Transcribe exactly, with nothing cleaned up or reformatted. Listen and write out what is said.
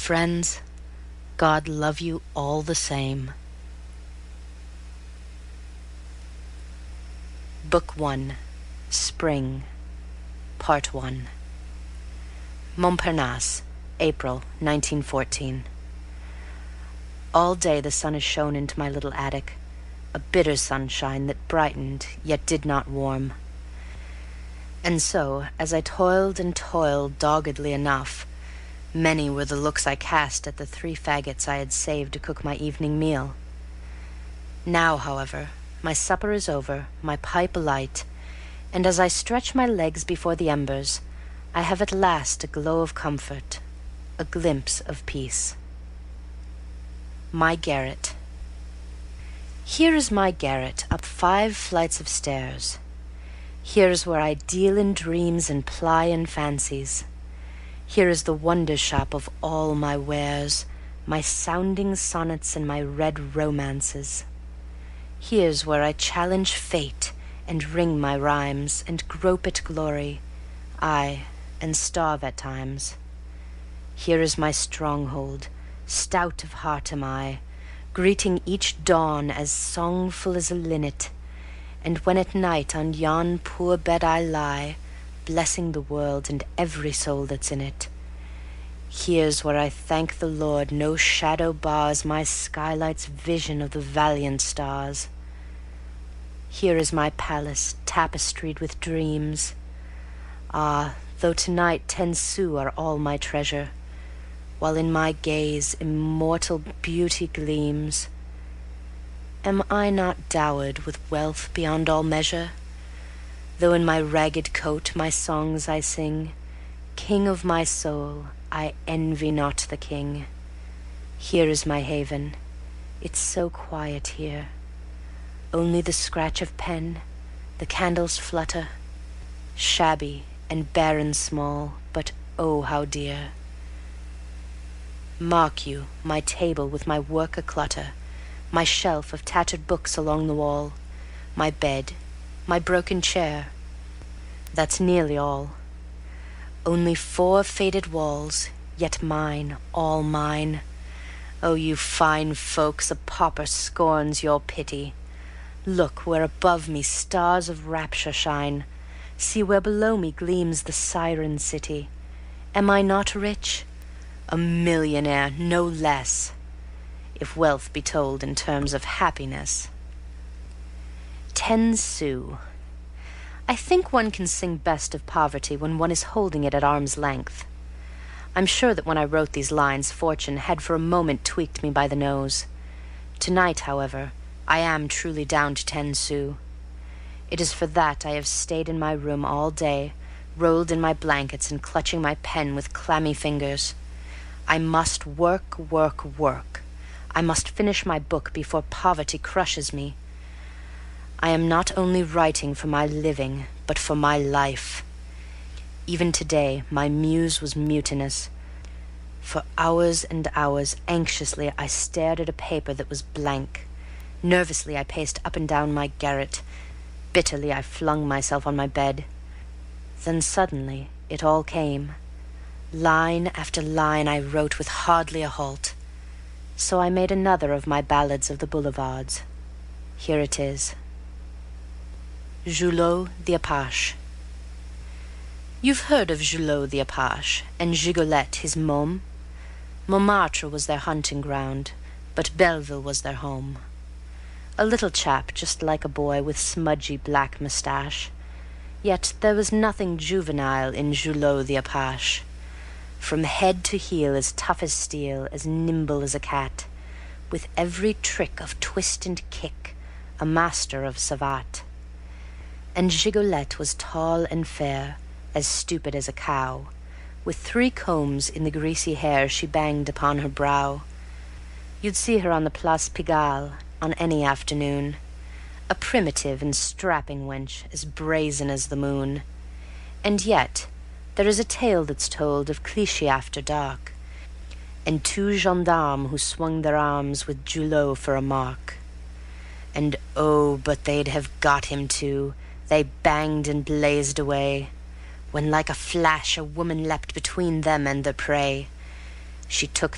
friends, God love you all the same. Book One, Spring, Part One. Montparnasse, April nineteen fourteen. All day the sun has shone into my little attic, a bitter sunshine that brightened yet did not warm. And so, as I toiled and toiled doggedly enough, many were the looks I cast at the three faggots I had saved to cook my evening meal. Now, however, my supper is over, my pipe alight, and as I stretch my legs before the embers, I have at last a glow of comfort, a glimpse of peace. My garret. Here is my garret, up five flights of stairs. Here is where I deal in dreams and ply in fancies. Here is the wonder shop of all my wares, my sounding sonnets and my red romances. Here's where I challenge fate and ring my rhymes and grope at glory, aye, and starve at times. Here is my stronghold, stout of heart am I, greeting each dawn as songful as a linnet, and when at night on yon poor bed I lie, blessing the world and every soul that's in it. Here's where I thank the Lord no shadow bars my skylight's vision of the valiant stars. Here is my palace tapestried with dreams. Ah, though tonight ten sous are all my treasure, while in my gaze immortal beauty gleams, am I not dowered with wealth beyond all measure? Though in my ragged coat my songs I sing, King of my soul, I envy not the king. Here is my haven, it's so quiet here. Only the scratch of pen, the candles flutter, shabby and barren small, but oh how dear. Mark you my table with my work a-clutter, my shelf of tattered books along the wall, my bed, my broken chair. That's nearly all. Only four faded walls, yet mine, all mine. Oh, you fine folks, a pauper scorns your pity. Look where above me stars of rapture shine. See where below me gleams the siren city. Am I not rich? A millionaire, no less, if wealth be told in terms of happiness. Ten sous. I think one can sing best of poverty when one is holding it at arm's length. I'm sure that when I wrote these lines, fortune had for a moment tweaked me by the nose. Tonight, however, I am truly down to ten sous. It is for that I have stayed in my room all day, rolled in my blankets and clutching my pen with clammy fingers. I must work, work, work. I must finish my book before poverty crushes me. I am not only writing for my living, but for my life. Even today my muse was mutinous. For hours and hours anxiously I stared at a paper that was blank. Nervously I paced up and down my garret. Bitterly I flung myself on my bed. Then suddenly it all came. Line after line I wrote with hardly a halt. So I made another of my ballads of the boulevards. Here it is. Julot the Apache. You've heard of Julot the Apache, and Gigolette his môme. Montmartre was their hunting ground, but Belleville was their home. A little chap just like a boy with smudgy black moustache. Yet there was nothing juvenile in Julot the Apache. From head to heel as tough as steel, as nimble as a cat, with every trick of twist and kick, a master of savate. And Gigolette was tall and fair, as stupid as a cow, with three combs in the greasy hair she banged upon her brow. You'd see her on the Place Pigalle on any afternoon, a primitive and strapping wench, as brazen as the moon. And yet there is a tale that's told of Clichy after dark, and two gendarmes who swung their arms with Julot for a mark. And oh, but they'd have got him too. They banged and blazed away, when like a flash a woman leapt between them and their prey. She took